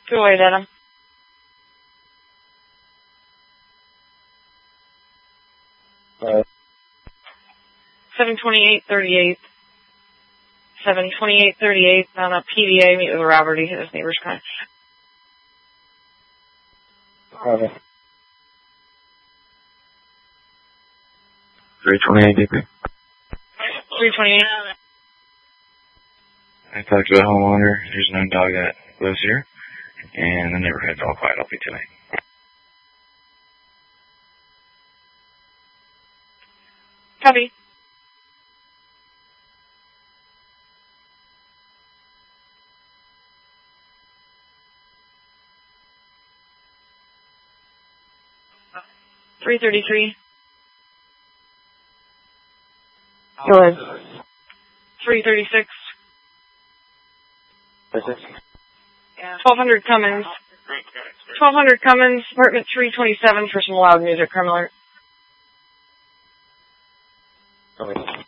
Go away, Adam. Uh, 72838. 72838 on a PDA. Meet with Robert. He hit his neighbor's car. okay. 328 DP. 328. I talked to the homeowner. There's no dog that lives here. And the neighborhood's all quiet. I'll be tonight. Copy. $333. Go ahead. $336. 36. 1200 Cummins. 1200 Cummins, apartment 327 for some loud music, criminal. Okay.